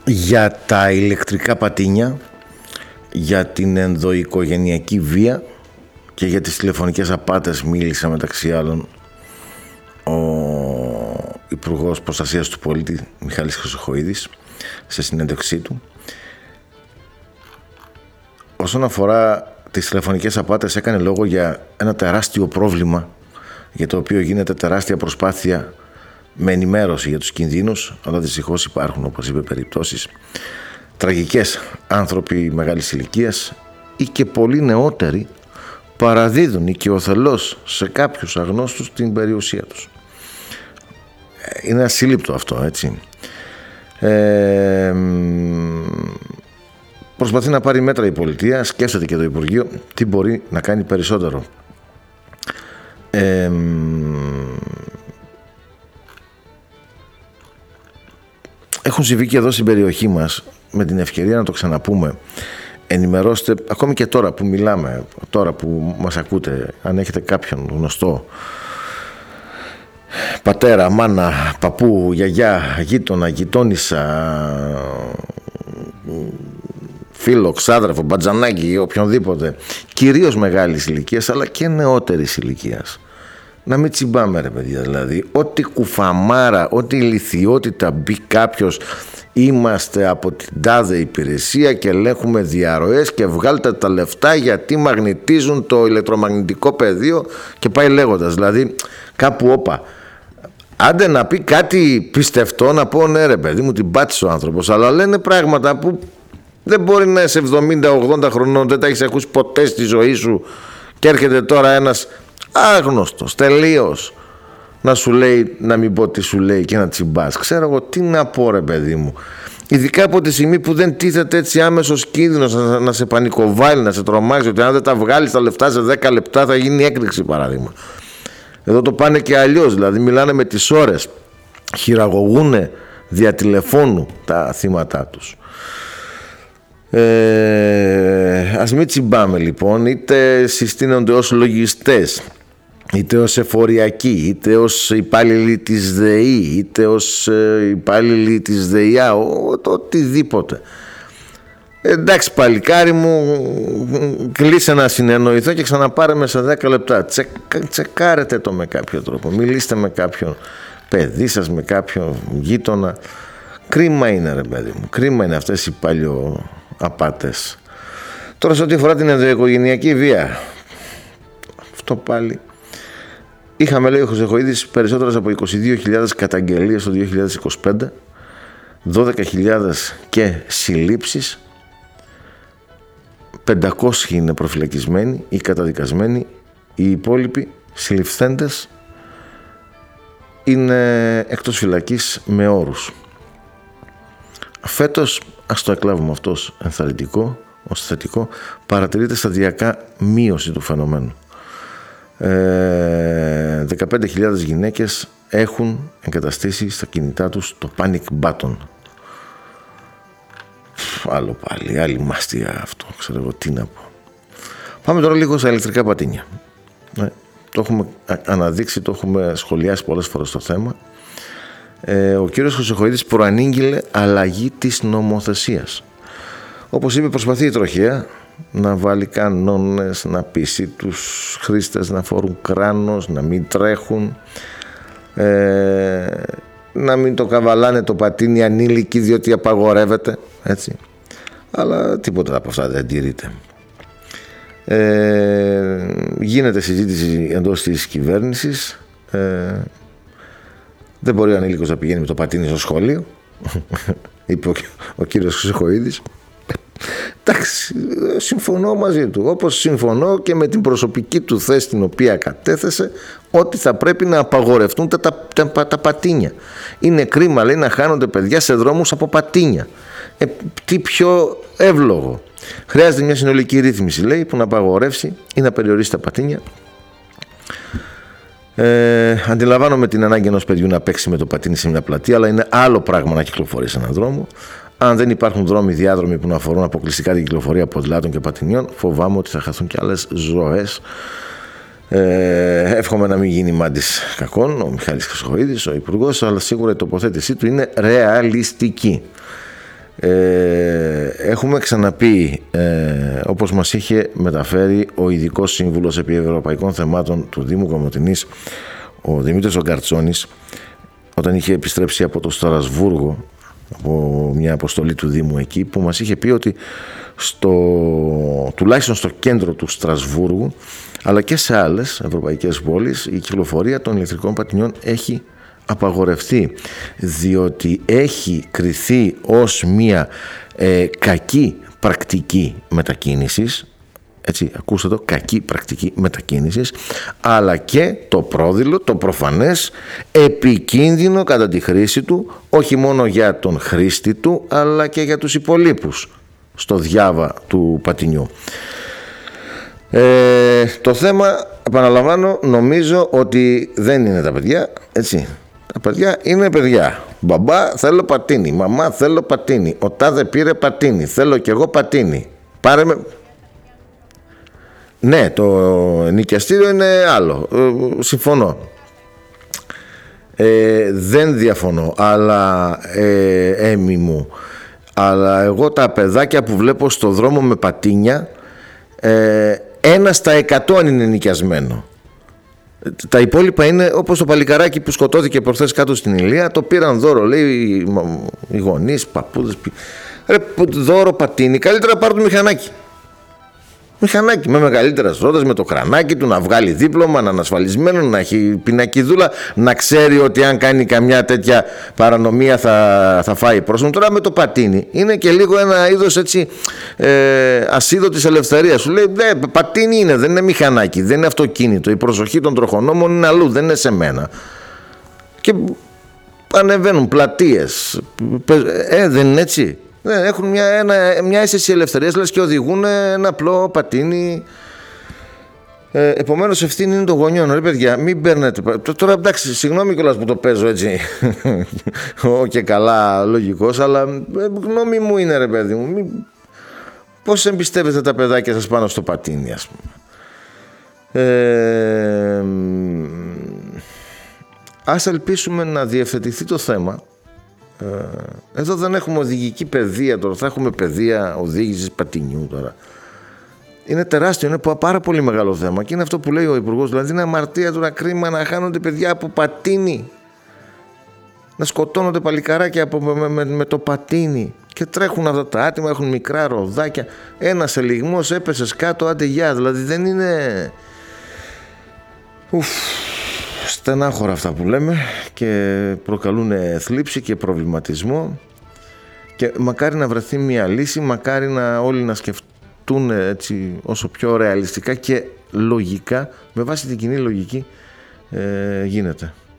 για τα ηλεκτρικά πατίνια, για την ενδοοικογενειακή βία και για τις τηλεφωνικές απάτες μίλησε μεταξύ άλλων ο Υπουργός Προστασίας του Πολίτη Μιχάλης Χρυσοχοΐδης σε συνέντευξή του. Όσον αφορά τις τηλεφωνικές απάτες, έκανε λόγο για ένα τεράστιο πρόβλημα για το οποίο γίνεται τεράστια προσπάθεια με ενημέρωση για τους κινδύνους, αλλά δυστυχώς υπάρχουν, όπως είπε, περιπτώσεις τραγικές. Άνθρωποι μεγάλης ηλικίας ή και πολύ νεότεροι παραδίδουν οικειοθελώς σε κάποιους αγνώστους την περιουσία τους. Είναι ασύλληπτο αυτό, έτσι. Προσπαθεί να πάρει μέτρα η πολιτεία, σκέφτεται και το Υπουργείο τι μπορεί να κάνει περισσότερο. Έχουν συμβεί και εδώ στην περιοχή μας, με την ευκαιρία να το ξαναπούμε. Ενημερώστε, ακόμη και τώρα που μιλάμε, τώρα που μας ακούτε, αν έχετε κάποιον γνωστό, πατέρα, μάνα, παππού, γιαγιά, γείτονα, γειτόνισσα, φίλο, ξάδερφο, μπατζανάκι, οποιονδήποτε, κυρίως μεγάλης ηλικίας αλλά και νεότερης ηλικίας, να μην τσιμπάμε, ρε παιδιά. Δηλαδή, ό,τι κουφαμάρα, ό,τι ηλιθιότητα μπει κάποιος, είμαστε από την τάδε υπηρεσία και ελέγχουμε διαρροές και βγάλτε τα λεφτά γιατί μαγνητίζουν το ηλεκτρομαγνητικό πεδίο και πάει λέγοντας. Δηλαδή, κάπου όπα. Άντε να πει κάτι πιστευτό, να πω ναι, ρε παιδί μου, την πάτησε ο άνθρωπος, αλλά λένε πράγματα που δεν μπορεί να είσαι 70-80 χρονών, δεν τα έχεις ακούσει ποτέ στη ζωή σου και έρχεται τώρα ένας άγνωστος τελείως να σου λέει, να μην πω τι σου λέει και να τσιμπάς. Ξέρω εγώ τι να πω, ρε παιδί μου. Ειδικά από τη στιγμή που δεν τίθεται έτσι άμεσος κίνδυνος να σε πανικοβάλει, να σε τρομάξει, ότι αν δεν τα βγάλεις τα λεφτά σε 10 λεπτά θα γίνει έκρηξη, παράδειγμα. Εδώ το πάνε και αλλιώς, δηλαδή μιλάνε με τις ώρες, χειραγωγούνε δια τηλεφώνου τα θύματά τους. Ας μην τσιμπάμε λοιπόν, είτε συστήνονται ως λογιστές, είτε ως εφοριακοί, είτε ως υπάλληλοι της ΔΕΗ, είτε ως υπάλληλοι της ΔΕΙΑ, οτιδήποτε. Εντάξει παλικάρι μου, κλείσε να συνεννοηθώ και ξαναπάρε με σε 10 λεπτά. Τσεκάρετε το με κάποιο τρόπο, μιλήστε με κάποιον παιδί σας, με κάποιον γείτονα. Κρίμα είναι, ρε παιδί μου, κρίμα είναι αυτές οι παλιοαπάτες. Τώρα σε ό,τι αφορά την ενδοοικογενειακή βία, αυτό πάλι είχαμε, λέει ο Χρυσοχοΐδης, περισσότερες από 22.000 καταγγελίες το 2025, 12.000 και συλλήψεις, 500 είναι προφυλακισμένοι ή καταδικασμένοι, οι υπόλοιποι συλληφθέντες είναι εκτός φυλακής με όρους. Φέτος, ας το εκλάβουμε αυτό ως ενθαρρυντικό, ως θετικό, παρατηρείται σταδιακά μείωση του φαινομένου. 15.000 γυναίκες έχουν εγκαταστήσει στα κινητά τους το panic button. Άλλο πάλι, άλλη μάστιγα αυτό, ξέρω εγώ τι να πω. Πάμε τώρα λίγο στα ηλεκτρικά πατίνια. Το έχουμε αναδείξει, το έχουμε σχολιάσει πολλές φορές το θέμα. Ο κύριος Χρυσοχοΐδης προανήγγειλε αλλαγή της νομοθεσίας. Όπως είπε, προσπαθεί η τροχέα να βάλει κανόνες, να πείσει τους χρήστες να φορούν κράνος, να μην τρέχουν, να μην το καβαλάνε το πατίνι ανήλικοι διότι απαγορεύεται, έτσι. Αλλά τίποτα από αυτά δεν τηρείται. Γίνεται συζήτηση εντός της κυβέρνησης. Δεν μπορεί ο ανήλικος να πηγαίνει με το πατίνι στο σχολείο, είπε ο κύριος Χρυσοχοΐδης. Εντάξει, συμφωνώ μαζί του, όπως συμφωνώ και με την προσωπική του θέση την οποία κατέθεσε, ότι θα πρέπει να απαγορευτούν τα πατίνια. Είναι κρίμα, λέει, να χάνονται παιδιά σε δρόμους από πατίνια. Τι πιο εύλογο. Χρειάζεται μια συνολική ρύθμιση, λέει, που να απαγορεύσει ή να περιορίσει τα πατίνια. Αντιλαμβάνομαι την ανάγκη ενός παιδιού να παίξει με το πατίνι σε μια πλατεία, αλλά είναι άλλο πράγμα να κυκλοφορεί σε έναν δρόμο. Αν δεν υπάρχουν δρόμοι, διάδρομοι που να αφορούν αποκλειστικά την κυκλοφορία ποδηλάτων και πατινιών, φοβάμαι ότι θα χαθούν και άλλες ζωές. Εύχομαι να μην γίνει μάντης κακών ο Μιχάλης Χρυσοχοΐδης, ο Υπουργός, αλλά σίγουρα η τοποθέτησή του είναι ρεαλιστική. Έχουμε ξαναπεί, όπως μας είχε μεταφέρει ο ειδικός σύμβουλος επί ευρωπαϊκών θεμάτων του Δήμου Κομοτηνής, ο Δημήτρης Ογκαρτσόνης, όταν είχε επιστρέψει από το Στρασβούργο, από μια αποστολή του Δήμου εκεί, που μας είχε πει ότι τουλάχιστον στο κέντρο του Στρασβούργου, αλλά και σε άλλες ευρωπαϊκές πόλεις, η κυκλοφορία των ηλεκτρικών πατινιών έχει απαγορευτεί, διότι έχει κριθεί ως μια κακή πρακτική μετακίνησης, έτσι, ακούστε το, κακή πρακτική μετακίνησης, αλλά και το πρόδειλο, το προφανές επικίνδυνο κατά τη χρήση του, όχι μόνο για τον χρήστη του, αλλά και για τους υπολείπους στο διάβα του πατινιού. Το θέμα, επαναλαμβάνω, νομίζω ότι δεν είναι τα παιδιά, έτσι. Τα παιδιά είναι παιδιά. Μπαμπά, θέλω πατίνι. Μαμά, θέλω πατίνι. Ο τάδε πήρε πατίνι. Θέλω κι εγώ πατίνι. Πάρε με. Ναι, το ενοικιαστήριο είναι άλλο. Συμφωνώ. Δεν διαφωνώ, αλλά Έμι μου. Αλλά εγώ τα παιδάκια που βλέπω στο δρόμο με πατίνια, 1 στα 100 είναι ενοικιασμένο. Τα υπόλοιπα είναι όπως το παλικαράκι που σκοτώθηκε προχθές κάτω στην Ηλία. Το πήραν δώρο, λέει, οι γονείς, παππούδες. Ρε, δώρο πατίνι, καλύτερα πάρω το μηχανάκι. Μηχανάκι με μεγαλύτερες ρόδες, με το κρανάκι του, να βγάλει δίπλωμα, να είναι ασφαλισμένο, να έχει πινακιδούλα, να ξέρει ότι αν κάνει καμιά τέτοια παρανομία θα φάει πρόσωπο. Τώρα με το πατίνι είναι και λίγο ένα είδος έτσι ασίδο της ελευθερίας. Σου λέει πατίνι είναι, δεν είναι μηχανάκι, δεν είναι αυτοκίνητο. Η προσοχή των τροχονόμων είναι αλλού, δεν είναι σε μένα. Και ανεβαίνουν πλατείες. Δεν είναι έτσι. Έχουν μια αίσθηση ελευθερίας, λες, και οδηγούν ένα απλό πατίνι. Επομένως ευθύνη είναι των γονιών. Ρε παιδιά, μην παίρνετε. Τώρα εντάξει, συγγνώμη κιόλας που το παίζω έτσι και καλά λογικός, αλλά γνώμη μου είναι, ρε παιδί μου, πώς εμπιστεύετε τα παιδάκια σας πάνω στο πατίνι, ας πούμε. Ας ελπίσουμε να διευθετηθεί το θέμα. Εδώ δεν έχουμε οδηγική παιδεία τώρα, θα έχουμε παιδεία οδήγησης πατινιού τώρα. Είναι τεράστιο, είναι πάρα πολύ μεγάλο θέμα και είναι αυτό που λέει ο Υπουργός, δηλαδή είναι αμαρτία τώρα, κρίμα να χάνονται παιδιά από πατίνι, να σκοτώνονται παλικαράκια με το πατίνι και τρέχουν αυτά τα άτομα, έχουν μικρά ροδάκια, ένας ελιγμός έπεσες κάτω, άντε γεια, δηλαδή δεν είναι... Στενάχωρα αυτά που λέμε και προκαλούν θλίψη και προβληματισμό και μακάρι να βρεθεί μια λύση, μακάρι να όλοι να σκεφτούν έτσι όσο πιο ρεαλιστικά και λογικά, με βάση την κοινή λογική γίνεται.